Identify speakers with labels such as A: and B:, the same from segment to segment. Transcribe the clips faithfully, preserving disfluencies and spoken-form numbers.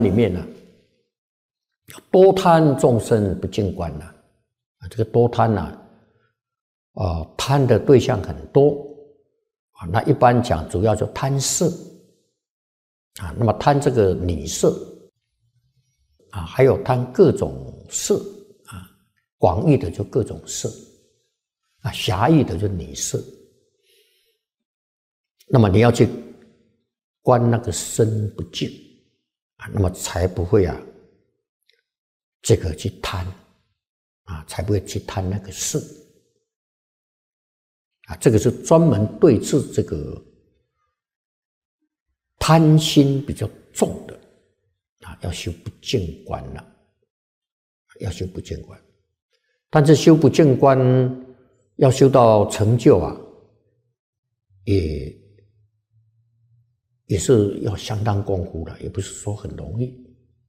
A: 里面呢，多贪众生不净观呐，啊，这个多贪呐，啊，贪的对象很多啊。那一般讲，主要就贪色啊，那么贪这个女色啊，还有贪各种色啊，广义的就各种色啊，狭义的就女色。那么你要去观那个身不净啊，那么才不会啊，这个去贪啊，才不会去贪那个色啊。这个是专门对治这个贪心比较重的啊，要修不净观了，要修不净观。但是修不净观要修到成就啊，也也是要相当功夫的，也不是说很容易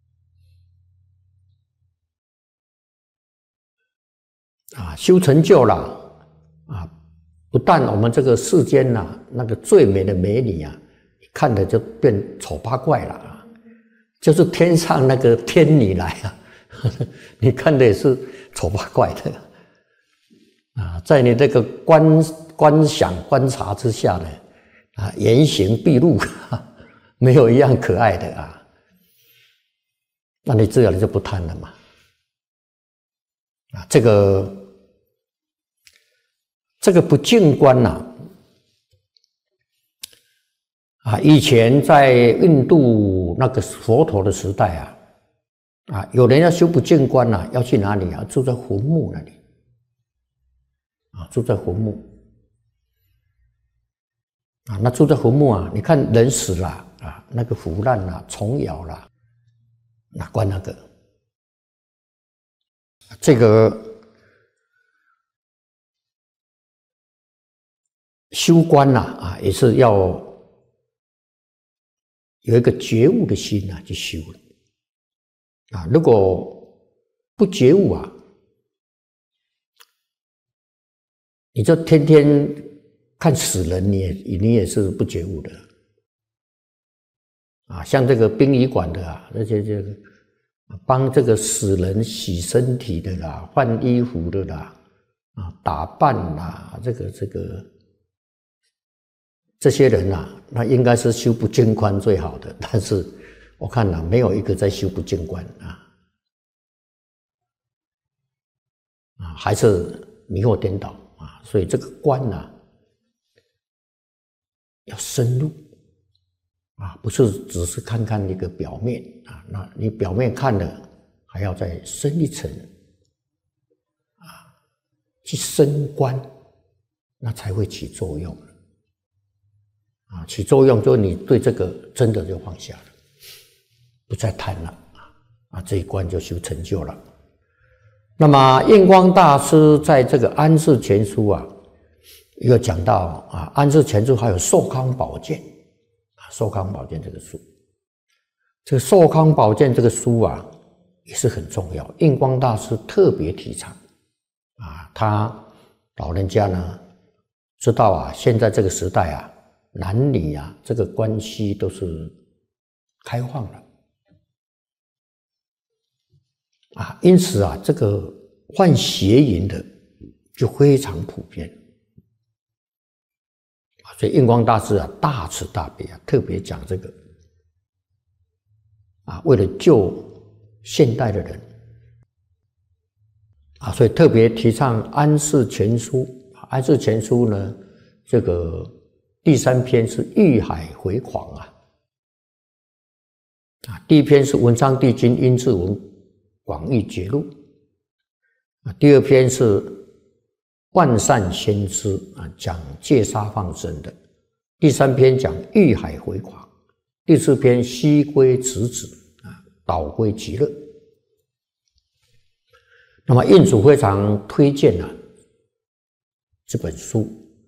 A: 啊。修成就了啊，不但我们这个世间呐、啊，那个最美的美女啊，看的就变丑八怪了啊，就是天上那个天女来啊，呵呵，你看的也是丑八怪的啊，在你这个观观想观察之下呢。啊，原形毕露，没有一样可爱的啊。那你自然就不贪了嘛。啊，这个这个不净观呐、啊，啊，以前在印度那个佛陀的时代啊，啊，有人要修不净观呐、啊，要去哪里啊？住在坟墓那里，啊，住在坟墓。啊，那住在坟墓啊，你看人死了啊，那个腐烂啦、虫咬啦，哪关那个？这个修观呐啊，也是要有一个觉悟的心啊去修啊。如果不觉悟啊，你就天天看死人，你也你也是不觉悟的啊。像这个殡仪馆的啊，那些这个帮这个死人洗身体的啦，换衣服的啦，啊，打扮啦，这个这个这些人呐、啊，那应该是修不净观最好的。但是我看呐、啊，没有一个在修不净观啊，啊，还是迷惑颠倒啊。所以这个观呐、啊。要深入啊，不是只是看看一个表面啊，那你表面看了，还要再深一层啊，去深观，那才会起作用啊。起作用就是你对这个真的就放下了，不再贪了啊，这一关就修成就了。那么印光大师在这个《安世全书》啊。又讲到啊，安世全书还有寿康宝鉴啊，寿康宝鉴这个书，这个寿康宝鉴这个书啊也是很重要。印光大师特别提倡啊，他老人家呢知道啊，现在这个时代啊，男女啊这个关系都是开放了啊，因此啊，这个犯邪淫的就非常普遍。所以印光大师啊，大慈大悲啊，特别讲这个啊，为了救现代的人啊，所以特别提倡《安世全书》。《安世全书》呢，这个第三篇是欲海回狂啊，啊，第一篇是文昌帝君阴骘文广义觉录啊，第二篇是万善先知啊，讲戒杀放生的；第三篇讲欲海回狂；第四篇西归直指啊，导归极乐。那么印主非常推荐啊这本书，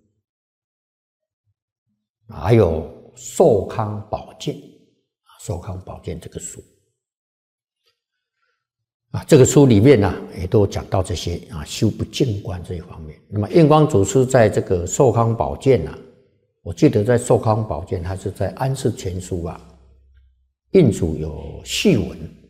A: 还有寿康宝鉴啊，寿康宝鉴这个书。啊，这个书里面呢、啊，也都讲到这些啊，修不净观这一方面。那么印光祖师在这个寿康宝鉴啊，我记得在寿康宝鉴还是在安世全书啊， 印主有序文。